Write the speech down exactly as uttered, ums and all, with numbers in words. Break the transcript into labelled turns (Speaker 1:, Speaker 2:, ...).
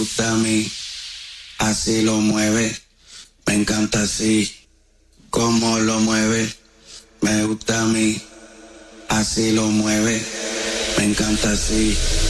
Speaker 1: gusta a mí, así lo mueve, me encanta así, como lo mueve, me gusta a mí, así lo mueve, me encanta así.